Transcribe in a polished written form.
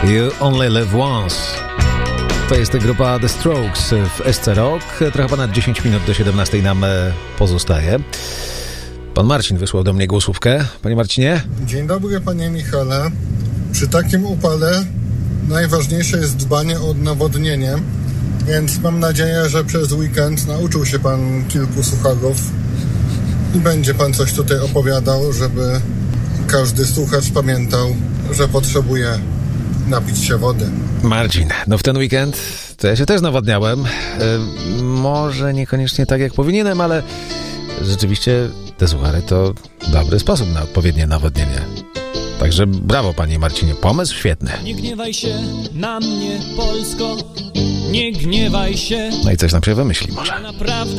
You Only Live Once. To jest grupa The Strokes w SC Rock. Trochę ponad 10 minut do 17 nam pozostaje. Pan Marcin wysłał do mnie głosówkę. Panie Marcinie? Dzień dobry, panie Michale. Przy takim upale najważniejsze jest dbanie o nawodnienie, więc mam nadzieję, że przez weekend nauczył się pan kilku sucharów i będzie pan coś tutaj opowiadał, żeby każdy słuchacz pamiętał, że potrzebuje napić się wody. Marcin, no w ten weekend to ja się też nawodniałem. Może niekoniecznie tak jak powinienem, ale rzeczywiście te suchary to dobry sposób na odpowiednie nawodnienie. Także brawo, panie Marcinie, pomysł świetny. Nie gniewaj się na mnie, Polsko, nie gniewaj się. No i coś nam się wymyśli może. Ja naprawdę